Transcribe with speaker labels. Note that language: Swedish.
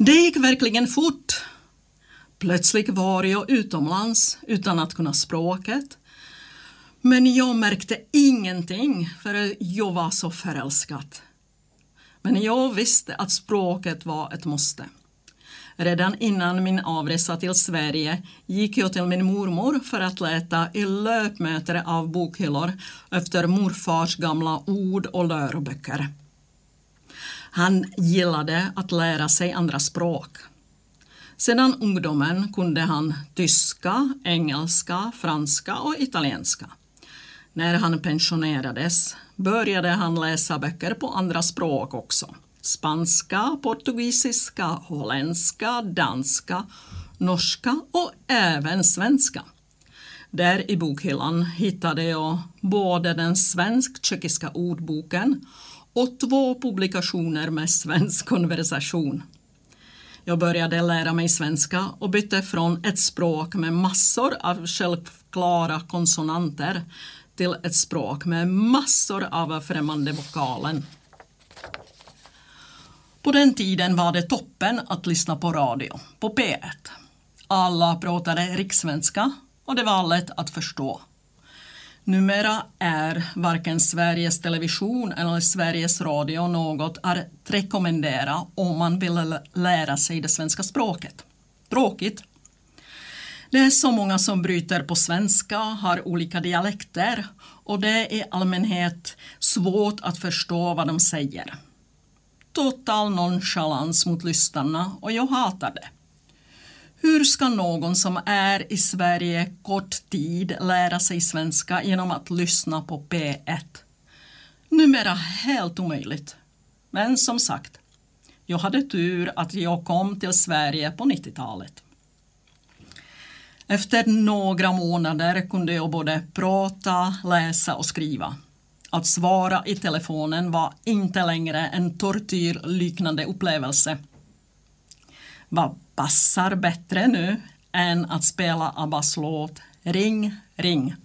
Speaker 1: Det gick verkligen fort. Plötsligt var jag utomlands utan att kunna språket. Men jag märkte ingenting för jag var så förälskad. Men jag visste att språket var ett måste. Redan innan min avresa till Sverige gick jag till min mormor för att leta i löpmöter av bokhyllor efter morfars gamla ord- och läroböcker. Han gillade att lära sig andra språk. Sedan ungdomen kunde han tyska, engelska, franska och italienska. När han pensionerades började han läsa böcker på andra språk också. Spanska, portugisiska, holländska, danska, norska och även svenska. Där i bokhyllan hittade jag både den svensk-tjeckiska ordboken och 2 publikationer med svensk konversation. Jag började lära mig svenska och bytte från ett språk med massor av självklara konsonanter till ett språk med massor av främmande vokalen. På den tiden var det toppen att lyssna på radio, på P1. Alla pratade rikssvenska och det var lätt att förstå. Numera är varken Sveriges Television eller Sveriges Radio något att rekommendera om man vill lära sig det svenska språket. Tråkigt. Det är så många som bryter på svenska, har olika dialekter och det är i allmänhet svårt att förstå vad de säger. Total nonchalans mot lyssnarna och jag hatar det. Hur ska någon som är i Sverige kort tid lära sig svenska genom att lyssna på P1? Numera helt omöjligt. Men som sagt, jag hade tur att jag kom till Sverige på 90-talet. Efter några månader kunde jag både prata, läsa och skriva. Att svara i telefonen var inte längre en tortyrliknande upplevelse. Vad passar bättre nu än att spela Abbas låt Ring, ring?